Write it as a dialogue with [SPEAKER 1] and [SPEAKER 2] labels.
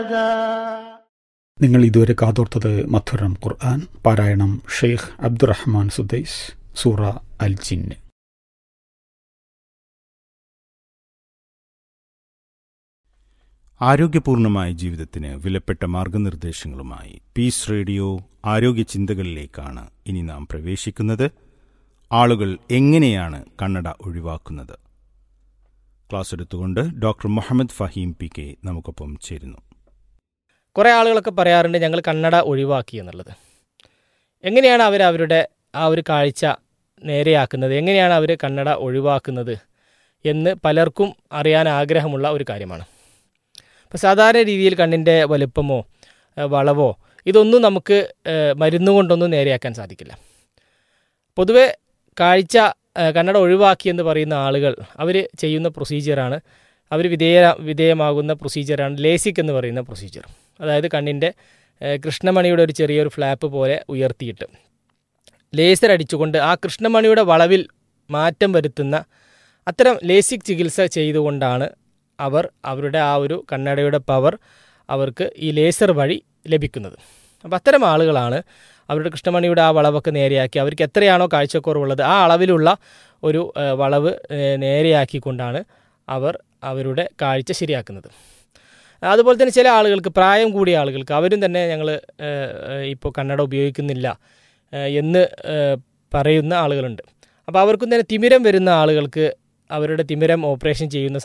[SPEAKER 1] നിങ്ങൾ ഇതുവരെ കാതോർത്തത് മധുരം ഖുർആൻ പാരായണം ഷെയ്ഖ് അബ്ദുറഹ്മാൻ സുദൈസ് സൂറ അൽ ജിന്ന്.
[SPEAKER 2] ആരോഗ്യപൂർണമായ ജീവിതത്തിന് വിലപ്പെട്ട മാർഗനിർദ്ദേശങ്ങളുമായി പീസ് റേഡിയോ ആരോഗ്യ ചിന്തകളിലേക്കാണ് ഇനി നാം പ്രവേശിക്കുന്നത്. ആളുകൾ എങ്ങനെയാണ് കണ്ണട ഒഴിവാക്കുന്നത്? ക്ലാസ് എടുത്തുകൊണ്ട് ഡോക്ടർ മുഹമ്മദ് ഫഹീം PK നമുക്കൊപ്പം ചേരുന്നു.
[SPEAKER 3] കുറേ ആളുകളൊക്കെ പറയാറുണ്ട് ഞങ്ങൾ കണ്ണട ഒഴിവാക്കി എന്നുള്ളത്. എങ്ങനെയാണ് അവരുടെ ആ ഒരു കാഴ്ച നേരെയാക്കുന്നത്, എങ്ങനെയാണ് അവർ കണ്ണട ഒഴിവാക്കുന്നത് എന്ന് പലർക്കും അറിയാൻ ആഗ്രഹമുള്ള ഒരു കാര്യമാണ്. അപ്പോൾ സാധാരണ രീതിയിൽ കണ്ണിൻ്റെ വലുപ്പമോ വളവോ ഇതൊന്നും നമുക്ക് മരുന്നുകൊണ്ടൊന്നും നേരെയാക്കാൻ സാധിക്കില്ല. പൊതുവെ കാഴ്ച കണ്ണട ഒഴിവാക്കി എന്ന് പറയുന്ന ആളുകൾ അവർ ചെയ്യുന്ന പ്രൊസീജിയറാണ്, അവർ വിധേയമാകുന്ന പ്രൊസീജിയറാണ് ലേസിക് എന്ന് പറയുന്ന പ്രൊസീജിയർ. അതായത് കണ്ണിൻ്റെ കൃഷ്ണമണിയുടെ ഒരു ചെറിയൊരു ഫ്ലാപ്പ് പോലെ ഉയർത്തിയിട്ട് ലേസർ അടിച്ചുകൊണ്ട് ആ കൃഷ്ണമണിയുടെ വളവിൽ മാറ്റം വരുത്തുന്ന അത്തരം ലേസിക് ചികിത്സ ചെയ്തുകൊണ്ടാണ് അവരുടെ ആ ഒരു കണ്ണടയുടെ പവർ അവർക്ക് ഈ ലേസർ വഴി ലഭിക്കുന്നത്. അപ്പോൾ അത്തരം ആളുകളാണ് അവരുടെ കൃഷ്ണമണിയുടെ ആ വളവൊക്കെ നേരെയാക്കി അവർക്ക് എത്രയാണോ കാഴ്ചക്കുറവുള്ളത് ആ അളവിലുള്ള ഒരു വളവ് നേരെയാക്കിക്കൊണ്ടാണ് അവരുടെ കാഴ്ച ശരിയാക്കുന്നത്. അതുപോലെ തന്നെ ചില ആളുകൾക്ക്, പ്രായം കൂടിയ ആളുകൾക്ക്, അവരും തന്നെ ഞങ്ങൾ ഇപ്പോൾ കണ്ണട ഉപയോഗിക്കുന്നില്ല എന്ന് പറയുന്ന ആളുകളുണ്ട്. അപ്പോൾ അവർക്കും തന്നെ തിമിരം വരുന്ന ആളുകൾക്ക് അവരുടെ തിമിരം ഓപ്പറേഷൻ ചെയ്യുന്ന